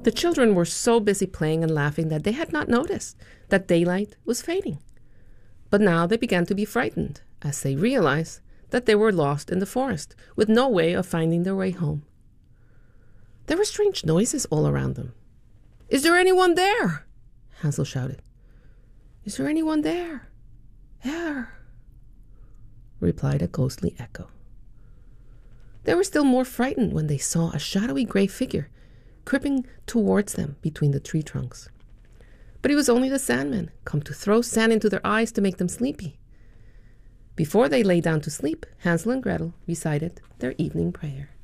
The children were so busy playing and laughing that they had not noticed that daylight was fading. But now they began to be frightened as they realized that they were lost in the forest with no way of finding their way home. There were strange noises all around them. "Is there anyone there?" Hansel shouted. "Is there anyone there?" "There," replied a ghostly echo. They were still more frightened when they saw a shadowy gray figure creeping towards them between the tree trunks. But it was only the Sandman, come to throw sand into their eyes to make them sleepy. Before they lay down to sleep, Hansel and Gretel recited their evening prayer.